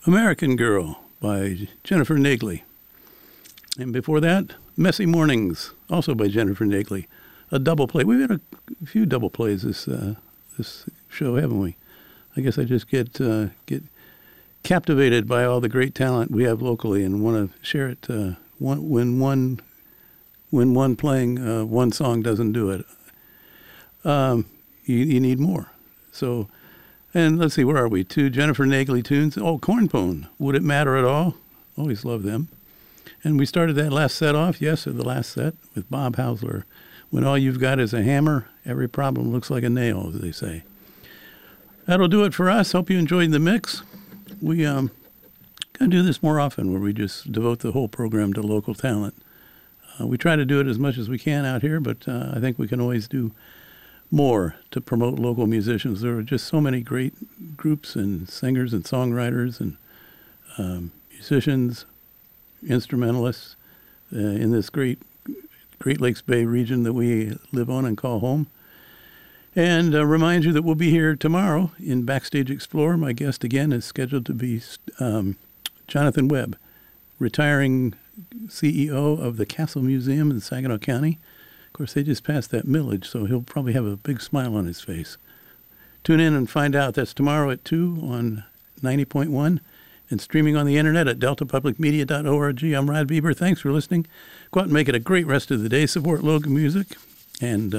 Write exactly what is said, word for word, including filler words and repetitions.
American Girl by Jennifer Nagley. And before that, Messy Mornings, also by Jennifer Nagley. A double play. We've had a few double plays this uh, this show, haven't we? I guess I just get uh, get captivated by all the great talent we have locally and want to share it. Uh, one, when one when one playing uh, one song doesn't do it, um, you, you need more. So, and let's see, where are we? Two Jennifer Nagley tunes. Oh, Cornpone. Would It Matter at All? Always love them. And we started that last set off, yes, or the last set, with Bob Hausler. When all you've got is a hammer, every problem looks like a nail, as they say. That'll do it for us. Hope you enjoyed the mix. We um, gotta do this more often, where we just devote the whole program to local talent. Uh, we try to do it as much as we can out here, but uh, I think we can always do more to promote local musicians. There are just so many great groups and singers and songwriters and um, musicians, instrumentalists uh, in this great Great Lakes Bay region that we live on and call home. And uh, remind you that we'll be here tomorrow in Backstage Explorer. My guest again is scheduled to be um, Jonathan Webb, retiring C E O of the Castle Museum in Saginaw County. Of course, they just passed that millage, so he'll probably have a big smile on his face. Tune in and find out. That's tomorrow at two on ninety point one. And streaming on the internet at delta public media dot org. I'm Rod Bieber. Thanks for listening. Go out and make it a great rest of the day. Support local music. And